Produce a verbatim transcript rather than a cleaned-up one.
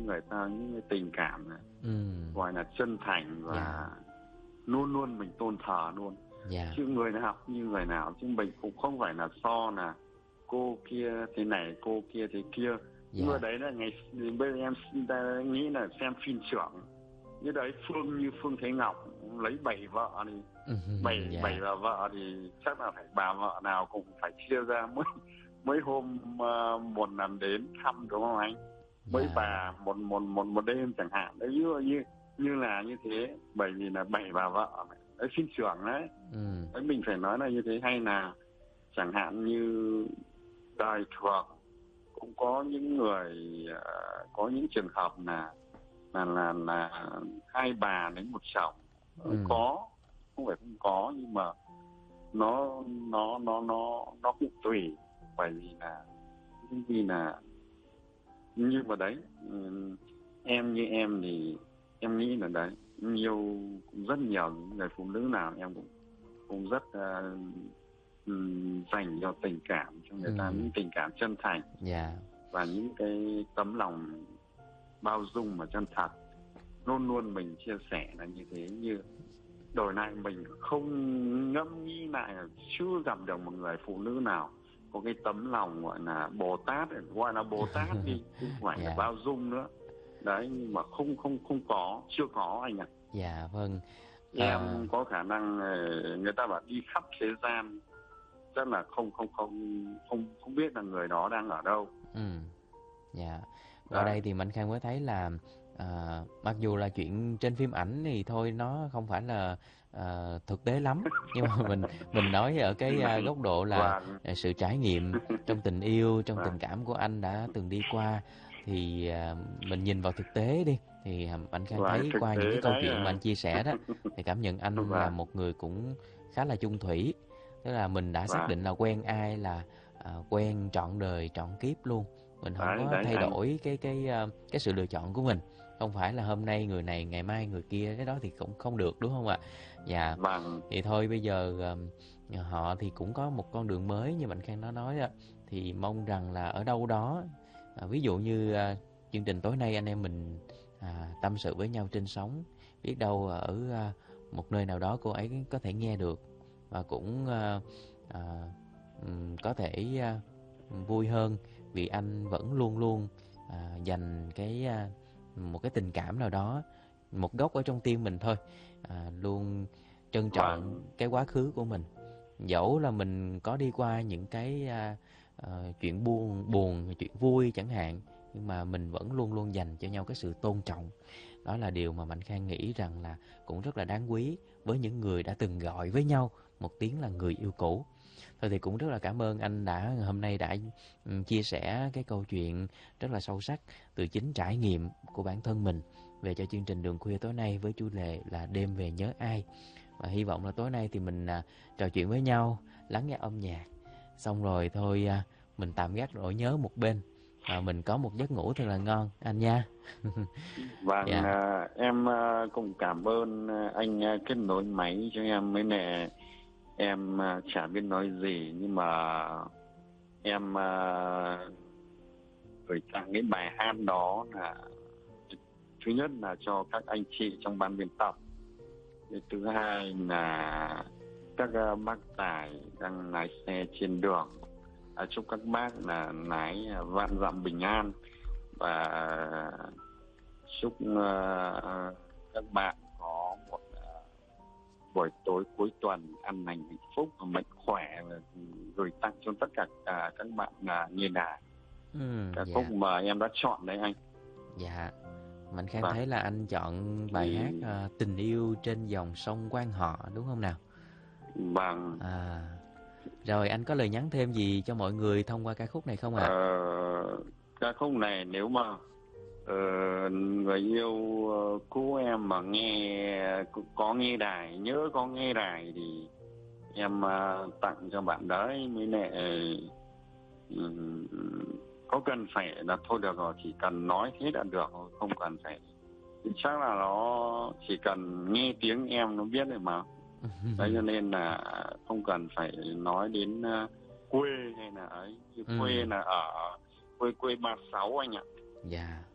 người ta những cái tình cảm này, ừ. gọi là chân thành và Dạ. luôn luôn mình tôn thờ luôn. Dạ. Chứ người nào như người nào, chứ mình cũng không phải là so là cô kia thế này, cô kia thế kia. Dạ. Người đấy là ngày bây giờ em ta nghĩ là xem phim trưởng như đấy, Phương như Phương Thế Ngọc lấy bảy vợ thì Ừ, bảy dạ. bảy bà vợ thì chắc là phải bà vợ nào cũng phải chia ra mấy mấy hôm uh, một lần đến thăm, đúng không anh? Mấy Dạ. bà một một một một đêm chẳng hạn đấy, như như như là như thế, bởi vì là bảy bà vợ đấy, phim trưởng đấy. Ừ. Đấy mình phải nói là như thế. Hay là chẳng hạn như đời thường cũng có những người uh, có những trường hợp là là là là hai bà lấy một chồng. Ừ. Có, không phải không có, nhưng mà nó nó nó nó nó cũng tùy, bởi vì là vì là như vào đấy, em như em thì em nghĩ là đấy, nhiều rất nhiều người phụ nữ nào em cũng cũng rất uh, dành cho tình cảm cho người ta, Ừ. những tình cảm chân thành. Dạ. Và những cái tấm lòng bao dung và chân thật, luôn luôn mình chia sẻ là như thế. Như đổi lại mình không ngẫm nghĩ lại là chưa gặp được một người phụ nữ nào có cái tấm lòng gọi là Bồ Tát, gọi là Bồ Tát đi, không phải Dạ. là bao dung nữa đấy, nhưng mà không không không có, chưa có anh ạ. Dạ vâng. Em À... có khả năng người ta bảo đi khắp thế gian, chắc là không không không không không biết là người đó đang ở đâu. Ừ. Dạ. Qua đây thì Mạnh Khang mới thấy là à, mặc dù là chuyện trên phim ảnh thì thôi, nó không phải là à, thực tế lắm, nhưng mà mình mình nói ở cái à, góc độ là Vâng. sự trải nghiệm trong tình yêu, trong Vâng. tình cảm của anh đã từng đi qua, thì à, mình nhìn vào thực tế đi, thì Mạnh Khang Vâng, thấy thực qua những cái tế câu đấy chuyện à. mà anh chia sẻ đó, thì cảm nhận anh là Vâng. một người cũng khá là chung thủy. Tức là mình đã xác Vâng. định là quen ai là à, quen trọn đời trọn kiếp luôn. Mình không đấy, có đấy, thay anh. đổi cái cái cái sự lựa chọn của mình. Không phải là hôm nay người này, ngày mai người kia, cái đó thì cũng không được, đúng không ạ? Dạ. Vâng. Thì thôi bây giờ họ thì cũng có một con đường mới như Mạnh Khang nó nói đó, thì mong rằng là ở đâu đó, à, ví dụ như à, chương trình tối nay anh em mình à, tâm sự với nhau trên sóng, biết đâu ở à, một nơi nào đó cô ấy có thể nghe được và cũng à, à, có thể à, vui hơn, vì anh vẫn luôn luôn à, dành cái à, một cái tình cảm nào đó, một góc ở trong tim mình thôi, à, luôn trân trọng Vâng. cái quá khứ của mình. Dẫu là mình có đi qua những cái à, à, chuyện buồn buồn chuyện vui chẳng hạn, nhưng mà mình vẫn luôn luôn dành cho nhau cái sự tôn trọng. Đó là điều mà Mạnh Khang nghĩ rằng là cũng rất là đáng quý với những người đã từng gọi với nhau một tiếng là người yêu cũ. Thôi thì cũng rất là cảm ơn anh đã hôm nay đã chia sẻ cái câu chuyện rất là sâu sắc từ chính trải nghiệm của bản thân mình về cho chương trình Đường Khuya tối nay với chủ đề là Đêm Về Nhớ Ai. Và hy vọng là tối nay thì mình à, trò chuyện với nhau, lắng nghe âm nhạc, xong rồi thôi à, mình tạm gác nỗi nhớ một bên và mình có một giấc ngủ thật là ngon anh nha. Vâng, Dạ. à, em à, cũng cảm ơn anh à, kết nối máy cho em. Mấy nè em à, chả biết nói gì, nhưng mà em à, gửi tặng cái bài hát đó là thứ nhất là cho các anh chị trong ban biên tập, thứ hai là các uh, bác tài đang lái xe trên đường. À, chúc các bác là lái vạn dặm bình an, và chúc uh, các bạn có một uh, buổi tối cuối tuần an lành hạnh phúc và mạnh khỏe, và gửi tặng cho tất cả uh, các bạn uh, nghe đài. Ừ, Ca dạ. khúc mà em đã chọn đấy anh. Dạ. Mạnh Khang Vâng. thấy là anh chọn bài Thì... hát uh, Tình Yêu Trên Dòng Sông Quan Họ, đúng không nào? Vâng. À, rồi anh có lời nhắn thêm gì cho mọi người thông qua ca khúc này không ạ? À? Ờ, ca khúc này nếu mà uh, người yêu uh, cũ em mà nghe, có nghe đài, nhớ có nghe đài thì em uh, tặng cho bạn đấy. Mới lại uh, có cần phải là thôi được rồi, chỉ cần nói thế là được, không cần phải, chắc là nó chỉ cần nghe tiếng em nó biết rồi mà. Đấy, cho nên là không cần phải nói đến uh, quê hay là ấy. Quê Ừ. là ở quê quê ba sáu anh ạ. Dạ.